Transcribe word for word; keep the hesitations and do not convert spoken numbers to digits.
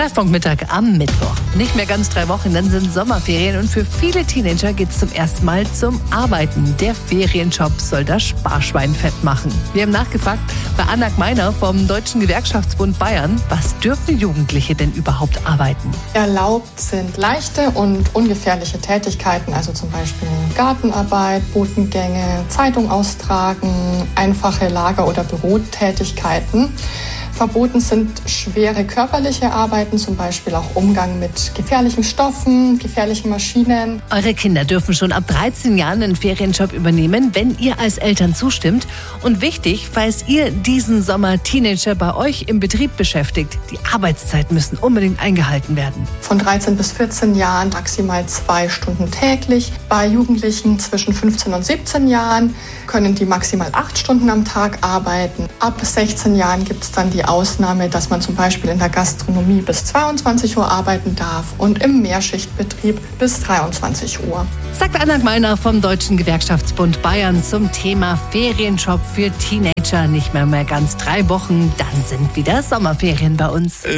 Treffpunkt-Mittag am Mittwoch. Nicht mehr ganz drei Wochen, dann sind Sommerferien und für viele Teenager geht es zum ersten Mal zum Arbeiten. Der Ferienjob soll das Sparschwein fett machen. Wir haben nachgefragt bei Anna Gmeiner vom Deutschen Gewerkschaftsbund Bayern, was dürfen Jugendliche denn überhaupt arbeiten? Erlaubt sind leichte und ungefährliche Tätigkeiten, also zum Beispiel Gartenarbeit, Botengänge, Zeitung austragen, einfache Lager- oder Bürotätigkeiten. Verboten sind schwere körperliche Arbeiten, zum Beispiel auch Umgang mit gefährlichen Stoffen, gefährlichen Maschinen. Eure Kinder dürfen schon ab dreizehn Jahren einen Ferienjob übernehmen, wenn ihr als Eltern zustimmt. Und wichtig, falls ihr diesen Sommer Teenager bei euch im Betrieb beschäftigt, die Arbeitszeiten müssen unbedingt eingehalten werden. Von dreizehn bis vierzehn Jahren maximal zwei Stunden täglich. Bei Jugendlichen zwischen fünfzehn und siebzehn Jahren können die maximal acht Stunden am Tag arbeiten. Ab sechzehn Jahren gibt es dann die Ausnahme, dass man zum Beispiel in der Gastronomie bis zweiundzwanzig Uhr arbeiten darf und im Mehrschichtbetrieb bis dreiundzwanzig Uhr. Sagt Anna Gmeiner vom Deutschen Gewerkschaftsbund Bayern zum Thema Ferienjob für Teenager. Nicht mehr mehr ganz drei Wochen, dann sind wieder Sommerferien bei uns.